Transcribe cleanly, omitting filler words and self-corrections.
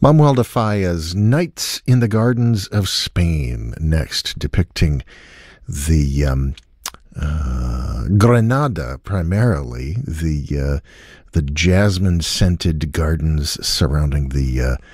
Manuel de Falla's Nights in the Gardens of Spain, next, depicting the Granada, primarily, the jasmine-scented gardens surrounding the